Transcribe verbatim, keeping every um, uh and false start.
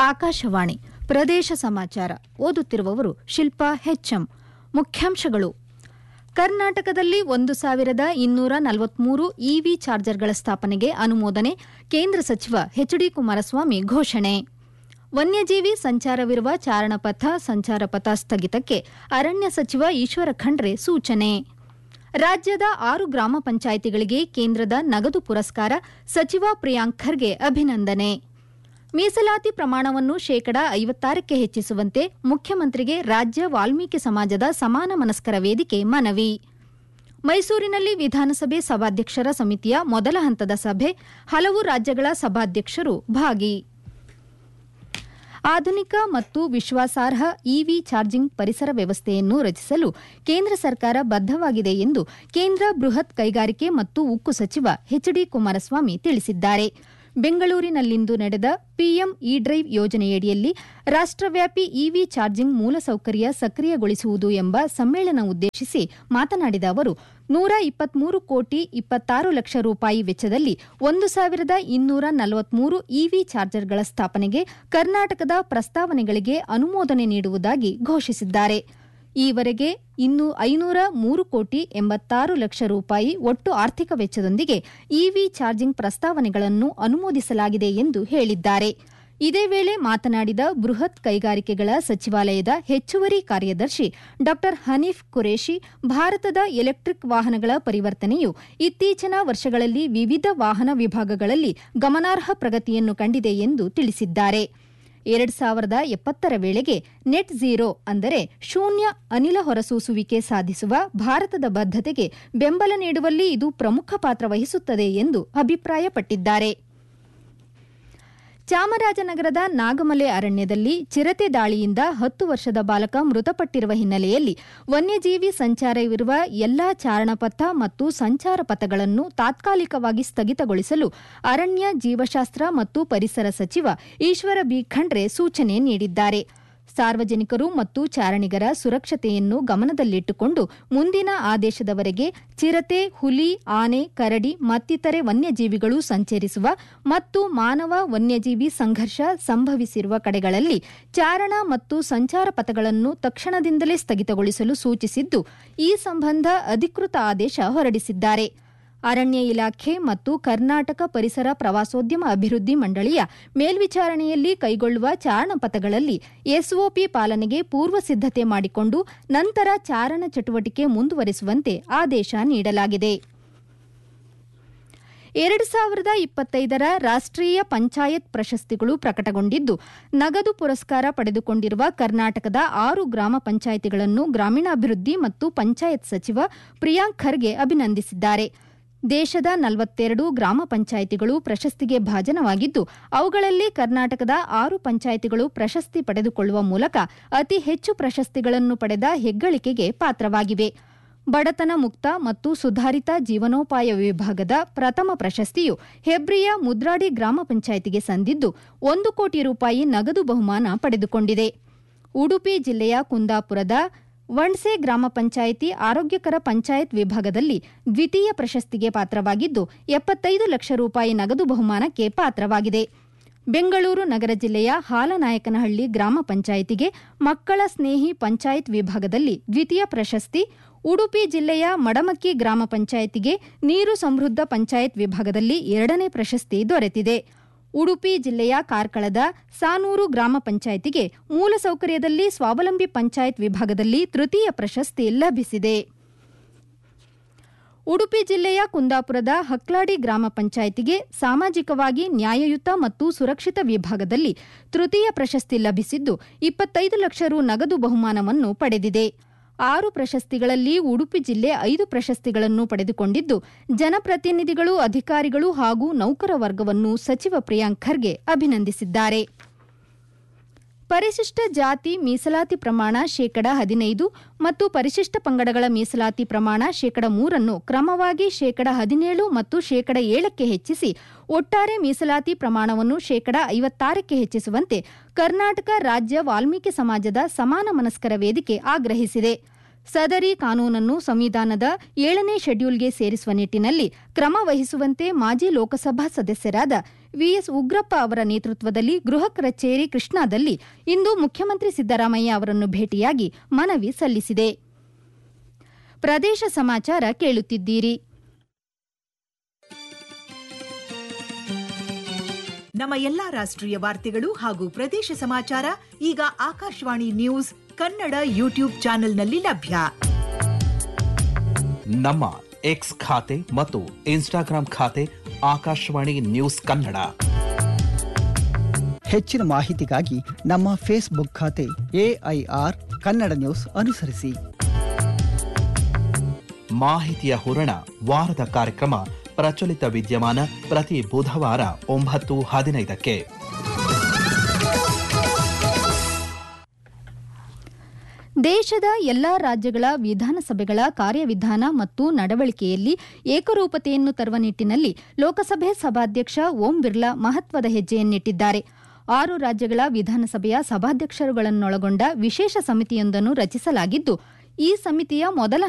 ಆಕಾಶವಾಣಿ ಪ್ರದೇಶ ಸಮಾಚಾರ ಓದುತ್ತಿರುವವರು ಶಿಲ್ಪಾ ಹೆಚ್ಎಂ. ಮುಖ್ಯಾಂಶಗಳು: ಕರ್ನಾಟಕದಲ್ಲಿ ಒಂದು ಸಾವಿರದ ಇನ್ನೂರ ನಲವತ್ಮೂರು ಇವಿ ಚಾರ್ಜರ್ಗಳ ಸ್ಥಾಪನೆಗೆ ಅನುಮೋದನೆ, ಕೇಂದ್ರ ಸಚಿವ ಎಚ್ ಡಿ ಕುಮಾರಸ್ವಾಮಿ ಘೋಷಣೆ. ವನ್ಯಜೀವಿ ಸಂಚಾರವಿರುವ ಚಾರಣಪಥ, ಸಂಚಾರ ಪಥ ಸ್ಥಗಿತಕ್ಕೆ ಅರಣ್ಯ ಸಚಿವ ಈಶ್ವರ ಖಂಡ್ರೆ ಸೂಚನೆ. ರಾಜ್ಯದ ಆರು ಗ್ರಾಮ ಪಂಚಾಯಿತಿಗಳಿಗೆ ಕೇಂದ್ರದ ನಗದು ಪುರಸ್ಕಾರ, ಸಚಿವ ಪ್ರಿಯಾಂಕ್ ಖರ್ಗೆ ಅಭಿನಂದನೆ. ಮೀಸಲಾತಿ ಪ್ರಮಾಣವನ್ನು ಶೇಕಡ ಐವತ್ತಾರಕ್ಕೆ ಹೆಚ್ಚಿಸುವಂತೆ ಮುಖ್ಯಮಂತ್ರಿಗೆ ರಾಜ್ಯ ವಾಲ್ಮೀಕಿ ಸಮಾಜದ ಸಮಾನ ಮನಸ್ಕರ ವೇದಿಕೆ ಮನವಿ. ಮೈಸೂರಿನಲ್ಲಿ ವಿಧಾನಸಭೆ ಸಭಾಧ್ಯಕ್ಷರ ಸಮಿತಿಯ ಮೊದಲ ಹಂತದ ಸಭೆ, ಹಲವು ರಾಜ್ಯಗಳ ಸಭಾಧ್ಯಕ್ಷರು ಭಾಗಿ. ಆಧುನಿಕ ಮತ್ತು ವಿಶ್ವಾಸಾರ್ಹ ಇವಿ ಚಾರ್ಜಿಂಗ್ ಪರಿಸರ ವ್ಯವಸ್ಥೆಯನ್ನು ರಚಿಸಲು ಕೇಂದ್ರ ಸರ್ಕಾರ ಬದ್ಧವಾಗಿದೆ ಎಂದು ಕೇಂದ್ರ ಬೃಹತ್ ಕೈಗಾರಿಕೆ ಮತ್ತು ಉಕ್ಕು ಸಚಿವ ಎಚ್ ಡಿ ಕುಮಾರಸ್ವಾಮಿ ತಿಳಿಸಿದ್ದಾರೆ. ಬೆಂಗಳೂರಿನಲ್ಲಿಂದು ನಡೆದ ಪಿಎಂ ಇ ಡ್ರೈವ್ ಯೋಜನೆಯಡಿಯಲ್ಲಿ ರಾಷ್ಟ್ರವ್ಯಾಪಿ ಇವಿ ಚಾರ್ಜಿಂಗ್ ಮೂಲಸೌಕರ್ಯ ಸಕ್ರಿಯಗೊಳಿಸುವುದು ಎಂಬ ಸಮ್ಮೇಳನ ಉದ್ದೇಶಿಸಿ ಮಾತನಾಡಿದ ಅವರು, ನೂರ ಇಪ್ಪತ್ಮೂರು ಕೋಟಿ ಇಪ್ಪತ್ತಾರು ಲಕ್ಷ ರೂಪಾಯಿ ವೆಚ್ಚದಲ್ಲಿ ಒಂದು ಸಾವಿರದ ಇನ್ನೂರ ನಲವತ್ಮೂರು ಇವಿ ಚಾರ್ಜರ್ಗಳ ಸ್ಥಾಪನೆಗೆ ಕರ್ನಾಟಕದ ಪ್ರಸ್ತಾವನೆಗಳಿಗೆ ಅನುಮೋದನೆ ನೀಡುವುದಾಗಿ ಘೋಷಿಸಿದ್ದಾರೆ. ಈವರೆಗೆ ಇನ್ನು ಐನೂರ ಮೂರು ಕೋಟಿ ಎಂಬತ್ತಾರು ಲಕ್ಷ ರೂಪಾಯಿ ಒಟ್ಟು ಆರ್ಥಿಕ ವೆಚ್ಚದೊಂದಿಗೆ ಇವಿ ಚಾರ್ಜಿಂಗ್ ಪ್ರಸ್ತಾವನೆಗಳನ್ನು ಅನುಮೋದಿಸಲಾಗಿದೆ ಎಂದು ಹೇಳಿದ್ದಾರೆ. ಇದೇ ವೇಳೆ ಮಾತನಾಡಿದ ಬೃಹತ್ ಕೈಗಾರಿಕೆಗಳ ಸಚಿವಾಲಯದ ಹೆಚ್ಚುವರಿ ಕಾರ್ಯದರ್ಶಿ ಡಾ ಹನೀಫ್ ಕುರೇಶಿ, ಭಾರತದ ಎಲೆಕ್ಟ್ರಿಕ್ ವಾಹನಗಳ ಪರಿವರ್ತನೆಯು ಇತ್ತೀಚಿನ ವರ್ಷಗಳಲ್ಲಿ ವಿವಿಧ ವಾಹನ ವಿಭಾಗಗಳಲ್ಲಿ ಗಮನಾರ್ಹ ಪ್ರಗತಿಯನ್ನು ಕಂಡಿದೆ ಎಂದು ತಿಳಿಸಿದ್ದಾರೆ. ಎರಡು ಸಾವಿರದ ಎಪ್ಪತ್ತರ ವೇಳೆಗೆ ನೆಟ್ ಝೀರೋ ಅಂದರೆ ಶೂನ್ಯ ಅನಿಲ ಹೊರಸೂಸುವಿಕೆ ಸಾಧಿಸುವ ಭಾರತದ ಬದ್ಧತೆಗೆ ಬೆಂಬಲ ನೀಡುವಲ್ಲಿ ಇದು ಪ್ರಮುಖ ಪಾತ್ರ ವಹಿಸುತ್ತದೆ ಎಂದು ಅಭಿಪ್ರಾಯಪಟ್ಟಿದ್ದಾರೆ. ಚಾಮರಾಜನಗರದ ನಾಗಮಲೆ ಅರಣ್ಯದಲ್ಲಿ ಚಿರತೆ ದಾಳಿಯಿಂದ ಹತ್ತು ವರ್ಷದ ಬಾಲಕ ಮೃತಪಟ್ಟಿರುವ ಹಿನ್ನೆಲೆಯಲ್ಲಿ ವನ್ಯಜೀವಿ ಸಂಚಾರವಿರುವ ಎಲ್ಲಾ ಚಾರಣಪಥ ಮತ್ತು ಸಂಚಾರ ಪಥಗಳನ್ನು ತಾತ್ಕಾಲಿಕವಾಗಿ ಸ್ಥಗಿತಗೊಳಿಸಲು ಅರಣ್ಯ, ಜೀವಶಾಸ್ತ್ರ ಮತ್ತು ಪರಿಸರ ಸಚಿವ ಈಶ್ವರ ಬಿ ಖಂಡ್ರೆ ಸೂಚನೆ ನೀಡಿದ್ದಾರೆ. ಸಾರ್ವಜನಿಕರು ಮತ್ತು ಚಾರಣಿಗರ ಸುರಕ್ಷತೆಯನ್ನು ಗಮನದಲ್ಲಿಟ್ಟುಕೊಂಡು ಮುಂದಿನ ಆದೇಶದವರೆಗೆ ಚಿರತೆ, ಹುಲಿ, ಆನೆ, ಕರಡಿ ಮತ್ತಿತರೆ ವನ್ಯಜೀವಿಗಳು ಸಂಚರಿಸುವ ಮತ್ತು ಮಾನವ ವನ್ಯಜೀವಿ ಸಂಘರ್ಷ ಸಂಭವಿಸಿರುವ ಕಡೆಗಳಲ್ಲಿ ಚಾರಣ ಮತ್ತು ಸಂಚಾರ ಪಥಗಳನ್ನು ತಕ್ಷಣದಿಂದಲೇ ಸ್ಥಗಿತಗೊಳಿಸಲು ಸೂಚಿಸಿದ್ದು, ಈ ಸಂಬಂಧ ಅಧಿಕೃತ ಆದೇಶ ಹೊರಡಿಸಿದ್ದಾರೆ. ಅರಣ್ಯ ಇಲಾಖೆ ಮತ್ತು ಕರ್ನಾಟಕ ಪರಿಸರ ಪ್ರವಾಸೋದ್ಯಮ ಅಭಿವೃದ್ಧಿ ಮಂಡಳಿಯ ಮೇಲ್ವಿಚಾರಣೆಯಲ್ಲಿ ಕೈಗೊಳ್ಳುವ ಚಾರಣ ಪಥಗಳಲ್ಲಿ ಎಸ್ಒಪಿ ಪಾಲನೆಗೆ ಪೂರ್ವ ಸಿದ್ಧತೆ ಮಾಡಿಕೊಂಡು ನಂತರ ಚಾರಣ ಚಟುವಟಿಕೆ ಮುಂದುವರೆಸುವಂತೆ ಆದೇಶ ನೀಡಲಾಗಿದೆ. ಎರಡು ಸಾವಿರದ ಇಪ್ಪತ್ತೈದರ ರಾಷ್ಟ್ರೀಯ ಪಂಚಾಯತ್ ಪ್ರಶಸ್ತಿಗಳು ಪ್ರಕಟಗೊಂಡಿದ್ದು, ನಗದು ಪುರಸ್ಕಾರ ಪಡೆದುಕೊಂಡಿರುವ ಕರ್ನಾಟಕದ ಆರು ಗ್ರಾಮ ಪಂಚಾಯಿತಿಗಳನ್ನು ಗ್ರಾಮೀಣಾಭಿವೃದ್ಧಿ ಮತ್ತು ಪಂಚಾಯತ್ ಸಚಿವ ಪ್ರಿಯಾಂಕ್ ಖರ್ಗೆ ಅಭಿನಂದಿಸಿದ್ದಾರೆ. ದೇಶದ ನಲವತ್ತೆರಡು ಗ್ರಾಮ ಪಂಚಾಯಿತಿಗಳು ಪ್ರಶಸ್ತಿಗೆ ಭಾಜನವಾಗಿದ್ದು, ಅವುಗಳಲ್ಲಿ ಕರ್ನಾಟಕದ ಆರು ಪಂಚಾಯಿತಿಗಳು ಪ್ರಶಸ್ತಿ ಪಡೆದುಕೊಳ್ಳುವ ಮೂಲಕ ಅತಿ ಹೆಚ್ಚು ಪ್ರಶಸ್ತಿಗಳನ್ನು ಪಡೆದ ಹೆಗ್ಗಳಿಕೆಗೆ ಪಾತ್ರವಾಗಿವೆ. ಬಡತನ ಮುಕ್ತ ಮತ್ತು ಸುಧಾರಿತ ಜೀವನೋಪಾಯ ವಿಭಾಗದ ಪ್ರಥಮ ಪ್ರಶಸ್ತಿಯು ಹೆಬ್ರಿಯ ಮುದ್ರಾಡಿ ಗ್ರಾಮ ಪಂಚಾಯಿತಿಗೆ ಸಂದಿದ್ದು, ಒಂದು ಕೋಟಿ ರೂಪಾಯಿ ನಗದು ಬಹುಮಾನ ಪಡೆದುಕೊಂಡಿದೆ. ಉಡುಪಿ ಜಿಲ್ಲೆಯ ಕುಂದಾಪುರದ ವಣ್ಸೆ ಗ್ರಾಮ ಪಂಚಾಯಿತಿ ಆರೋಗ್ಯಕರ ಪಂಚಾಯತ್ ವಿಭಾಗದಲ್ಲಿ ದ್ವಿತೀಯ ಪ್ರಶಸ್ತಿಗೆ ಪಾತ್ರವಾಗಿದ್ದು, ಎಪ್ಪತ್ತೈದು ಲಕ್ಷ ರೂಪಾಯಿ ನಗದು ಬಹುಮಾನಕ್ಕೆ ಪಾತ್ರವಾಗಿದೆ. ಬೆಂಗಳೂರು ನಗರ ಜಿಲ್ಲೆಯ ಹಾಲನಾಯಕನಹಳ್ಳಿ ಗ್ರಾಮ ಪಂಚಾಯಿತಿಗೆ ಮಕ್ಕಳ ಸ್ನೇಹಿ ಪಂಚಾಯತ್ ವಿಭಾಗದಲ್ಲಿ ದ್ವಿತೀಯ ಪ್ರಶಸ್ತಿ, ಉಡುಪಿ ಜಿಲ್ಲೆಯ ಮಡಮಕ್ಕಿ ಗ್ರಾಮ ಪಂಚಾಯಿತಿಗೆ ನೀರು ಸಮೃದ್ಧ ಪಂಚಾಯತ್ ವಿಭಾಗದಲ್ಲಿ ಎರಡನೇ ಪ್ರಶಸ್ತಿ ದೊರೆತಿದೆ. ಉಡುಪಿ ಜಿಲ್ಲೆಯ ಕಾರ್ಕಳದ ಸಾನೂರು ಗ್ರಾಮ ಪಂಚಾಯಿತಿಗೆ ಮೂಲಸೌಕರ್ಯದಲ್ಲಿ ಸ್ವಾವಲಂಬಿ ಪಂಚಾಯತ್ ವಿಭಾಗದಲ್ಲಿ ತೃತೀಯ ಪ್ರಶಸ್ತಿ ಲಭಿಸಿದೆ. ಉಡುಪಿ ಜಿಲ್ಲೆಯ ಕುಂದಾಪುರದ ಹಕ್ಲಾಡಿ ಗ್ರಾಮ ಪಂಚಾಯಿತಿಗೆ ಸಾಮಾಜಿಕವಾಗಿ ನ್ಯಾಯಯುತ ಮತ್ತು ಸುರಕ್ಷಿತ ವಿಭಾಗದಲ್ಲಿ ತೃತೀಯ ಪ್ರಶಸ್ತಿ ಲಭಿಸಿದ್ದು, ಇಪ್ಪತ್ತೈದು ಲಕ್ಷ ರು ನಗದು ಬಹುಮಾನವನ್ನು ಪಡೆದಿದೆ. ಆರು ಪ್ರಶಸ್ತಿಗಳಲ್ಲಿ ಉಡುಪಿ ಜಿಲ್ಲೆ ಐದು ಪ್ರಶಸ್ತಿಗಳನ್ನು ಪಡೆದುಕೊಂಡಿದ್ದು, ಜನಪ್ರತಿನಿಧಿಗಳು, ಅಧಿಕಾರಿಗಳು ಹಾಗೂ ನೌಕರ ವರ್ಗವನ್ನು ಸಚಿವ ಪ್ರಿಯಾಂಕ್ ಖರ್ಗೆ ಅಭಿನಂದಿಸಿದ್ದಾರೆ. ಪರಿಶಿಷ್ಟ ಜಾತಿ ಮೀಸಲಾತಿ ಪ್ರಮಾಣ ಶೇಕಡ ಹದಿನೈದು ಮತ್ತು ಪರಿಶಿಷ್ಟ ಪಂಗಡಗಳ ಮೀಸಲಾತಿ ಪ್ರಮಾಣ ಶೇಕಡ ಮೂರನ್ನು ಕ್ರಮವಾಗಿ ಶೇಕಡ ಹದಿನೇಳು ಮತ್ತು ಶೇಕಡ ಏಳಕ್ಕೆ ಹೆಚ್ಚಿಸಿ ಒಟ್ಟಾರೆ ಮೀಸಲಾತಿ ಪ್ರಮಾಣವನ್ನು ಶೇಕಡ ಐವತ್ತಾರಕ್ಕೆ ಹೆಚ್ಚಿಸುವಂತೆ ಕರ್ನಾಟಕ ರಾಜ್ಯ ವಾಲ್ಮೀಕಿ ಸಮಾಜದ ಸಮಾನ ಮನಸ್ಕರ ವೇದಿಕೆ ಆಗ್ರಹಿಸಿದೆ. ಸದರಿ ಕಾನೂನನ್ನು ಸಂವಿಧಾನದ ಏಳನೇ ಶೆಡ್ಯೂಲ್ಗೆ ಸೇರಿಸುವ ನಿಟ್ಟಿನಲ್ಲಿ ಕ್ರಮ ವಹಿಸುವಂತೆ ಮಾಜಿ ಲೋಕಸಭಾ ಸದಸ್ಯರಾದ ವಿಎಸ್ ಉಗ್ರಪ್ಪ ಅವರ ನೇತೃತ್ವದಲ್ಲಿ ಗೃಹ ಕಚೇರಿ ಕೃಷ್ಣಾದಲ್ಲಿ ಇಂದು ಮುಖ್ಯಮಂತ್ರಿ ಸಿದ್ದರಾಮಯ್ಯ ಅವರನ್ನು ಭೇಟಿಯಾಗಿ ಮನವಿ ಸಲ್ಲಿಸಿದೆ. ಪ್ರದೇಶ ಸಮಾಚಾರ ಕೇಳುತ್ತಿದ್ದೀರಿ. ನಮ್ಮ ಎಲ್ಲಾ ರಾಷ್ಟ್ರೀಯ ವಾರ್ತೆಗಳು ಹಾಗೂ ಪ್ರದೇಶ ಸಮಾಚಾರ ಈಗ ಆಕಾಶವಾಣಿ ನ್ಯೂಸ್ ಕನ್ನಡ ಯೂಟ್ಯೂಬ್ ಚಾನೆಲ್ನಲ್ಲಿ ಲಭ್ಯ. ನಮ್ಮ ಎಕ್ಸ್ ಖಾತೆ ಮತ್ತು ಇನ್ಸ್ಟಾಗ್ರಾಂ ಖಾತೆ ಆಕಾಶವಾಣಿ ನ್ಯೂಸ್ ಕನ್ನಡ. ಹೆಚ್ಚಿನ ಮಾಹಿತಿಗಾಗಿ ನಮ್ಮ ಫೇಸ್ಬುಕ್ ಖಾತೆ ಎಐಆರ್ ಕನ್ನಡ ನ್ಯೂಸ್ ಅನುಸರಿಸಿ. ಮಾಹಿತಿಯ ಹೂರಣ ವಾರದ ಕಾರ್ಯಕ್ರಮ ಪ್ರಚಲಿತ ವಿದ್ಯಮಾನ ಪ್ರತಿ ಬುಧವಾರ ಒಂಬತ್ತು ಹದಿನೈದಕ್ಕೆ. ದೇಶದ ಎಲ್ಲಾ ರಾಜ್ಯಗಳ ವಿಧಾನಸಭೆಗಳ ಕಾರ್ಯವಿಧಾನ ಮತ್ತು ನಡವಳಿಕೆಯಲ್ಲಿ ಏಕರೂಪತೆಯನ್ನು ತರುವ ನಿಟ್ಟಿನಲ್ಲಿ ಲೋಕಸಭೆ ಸಭಾಧ್ಯಕ್ಷ ಓಂ ಬಿರ್ಲಾ ಮಹತ್ವದ ಹೆಜ್ಜೆಯನ್ನಿಟ್ಟಿದ್ದಾರೆ. ಆರು ರಾಜ್ಯಗಳ ವಿಧಾನಸಭೆಯ ಸಭಾಧ್ಯಕ್ಷರುಗಳನ್ನೊಳಗೊಂಡ ವಿಶೇಷ ಸಮಿತಿಯೊಂದನ್ನು ರಚಿಸಲಾಗಿದ್ದು, ಈ ಸಮಿತಿಯ ಮೊದಲ